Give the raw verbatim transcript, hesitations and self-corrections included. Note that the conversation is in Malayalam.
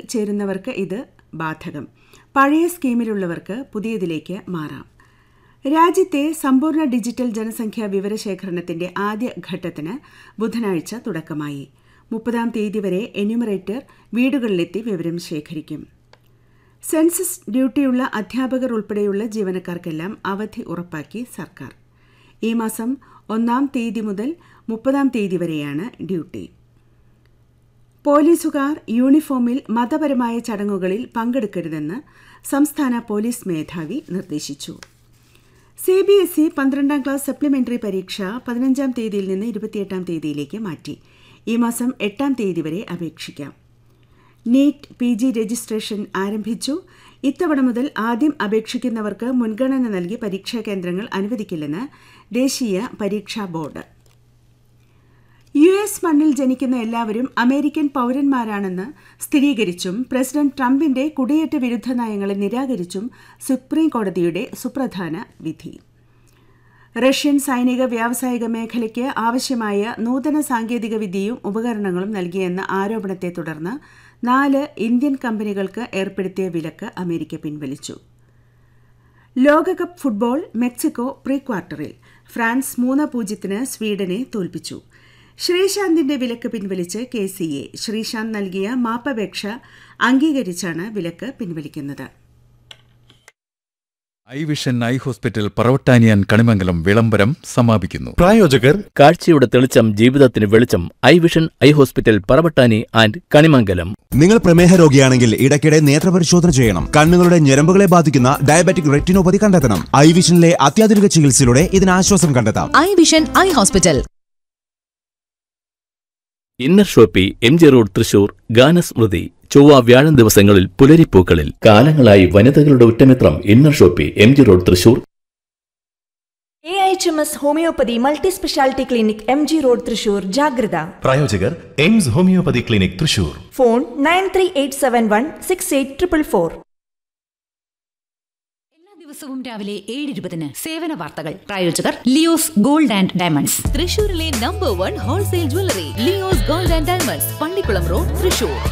ചേരുന്നവർക്ക് ഇത് ബാധകം. പഴയ സ്കീമിലുള്ളവർക്ക് പുതിയതിലേക്ക് മാറാം. രാജ്യത്തെ സമ്പൂർണ്ണ ഡിജിറ്റൽ ജനസംഖ്യാ വിവരശേഖരണത്തിന്റെ ആദ്യ ഘട്ടത്തിന് ബുധനാഴ്ച തുടക്കമായി. മുപ്പതാം തീയതി വരെ എന്യൂമറേറ്റർ വീടുകളിലെത്തി വിവരം ശേഖരിക്കും. സെൻസസ് ഡ്യൂട്ടിയുള്ള അധ്യാപകർ ഉൾപ്പെടെയുള്ള ജീവനക്കാർക്കെല്ലാം അവധി ഉറപ്പാക്കി സർക്കാർ. ഈ മാസം ഒന്നാം തീയതി മുതൽ മുപ്പതാം തീയതി വരെയാണ് ഡ്യൂട്ടി. പോലീസുകാർ യൂണിഫോമിൽ മതപരമായ ചടങ്ങുകളിൽ പങ്കെടുക്കരുതെന്ന് സംസ്ഥാന പോലീസ് മേധാവി നിർദ്ദേശിച്ചു. സി ബി എസ് ഇ പന്ത്രണ്ടാം ക്ലാസ് സപ്ലിമെന്ററി പരീക്ഷ പതിനഞ്ചാം തീയതിയിൽ നിന്ന് ഇരുപത്തിയെട്ടാം തീയതിയിലേക്ക് മാറ്റി. ഈ മാസം എട്ടാം തീയതി വരെ അപേക്ഷിക്കാം. നീറ്റ് പി ജി രജിസ്ട്രേഷൻ ആരംഭിച്ചു. ഇത്തവണ മുതൽ ആദ്യം അപേക്ഷിക്കുന്നവർക്ക് മുൻഗണന നൽകി പരീക്ഷാ കേന്ദ്രങ്ങൾ അനുവദിക്കില്ലെന്ന് ദേശീയ പരീക്ഷാ ബോർഡ്. യു എസ് മണ്ണിൽ ജനിക്കുന്ന എല്ലാവരും അമേരിക്കൻ പൌരന്മാരാണെന്ന് സ്ഥിരീകരിച്ചും പ്രസിഡന്റ് ട്രംപിന്റെ കുടിയേറ്റ വിരുദ്ധ നയങ്ങളെ നിരാകരിച്ചും സുപ്രീം കോടതിയുടെ സുപ്രധാന വിധി. റഷ്യൻ സൈനിക വ്യാവസായിക മേഖലയ്ക്ക് ആവശ്യമായ നൂതന സാങ്കേതിക വിദ്യയും ഉപകരണങ്ങളും നൽകിയെന്ന ആരോപണത്തെ തുടർന്ന് നാല് ഇന്ത്യൻ കമ്പനികൾക്ക് ഏർപ്പെടുത്തിയ വിലക്ക് അമേരിക്ക പിൻവലിച്ചു. ലോകകപ്പ് ഫുട്ബോൾ മെക്സിക്കോ പ്രീ ക്വാർട്ടറിൽ ഫ്രാൻസ് മൂന്ന് പൂജ്യത്തിന് സ്വീഡനെ തോൽപ്പിച്ചു. ശ്രീശാന്തിന്റെ വിലക്ക് പിൻവലിച്ച് കെ സി എ. ശ്രീശാന്ത് നൽകിയ മാപ്പപേക്ഷ അംഗീകരിച്ചാണ് വിലക്ക് പിൻവലിക്കുന്നത്. I vision eye hospital പറവട്ടാനിയാൻ Kanimangalam വിളംബരം സമാപിക്കുന്നു. പ്രായോജകർ കാഴ്ചയുടെ തെളിച്ചം ജീവിതത്തിന് വെളിച്ചം. I vision eye hospital Paravattani and Kanimangalam. നിങ്ങൾ പ്രമേഹ രോഗിയാണെങ്കിൽ ഇടയ്ക്കിടെ നേത്രപരിശോധന ചെയ്യണം. കണ്ണുകളുടെ ഞരമ്പുകളെ ബാധിക്കുന്ന ഡയബറ്റിക് റെറ്റിനോപ്പതി കണ്ടെത്തണം. ഐ വിഷനിലെ അത്യാധുനിക ചികിത്സയിലൂടെ ഇതിന് ആശ്വാസം കണ്ടെത്താം. I vision eye hospital. Inner Shopee M G road Thrissur. ഗാനസ്മൃതി ചൊവ്വ വ്യാഴം ദിവസങ്ങളിൽ പുലരിപ്പൂക്കളിൽ. കാലങ്ങളായി വനിതകളുടെ ഉറ്റമിത്രം inner Shopee M G road Thrissur. A H M S homeopathy multi speciality clinic M G road Thrissur. ജാഗ്രത. പ്രായോജകർ AIIMS homeopathy clinic Thrissur. Phone nine three eight seven one six eight triple four. ദിവസവും രാവിലെ ഏഴ് ഇരുപതിന് സേവന വാർത്തകൾ. പ്രായോജകർ ലിയോസ് ഗോൾഡ് ആൻഡ് ഡയമണ്ട്സ്, തൃശൂരിലെ number one wholesale jewellery. Leo's gold and diamonds, Pallikkulam road, Thrissur.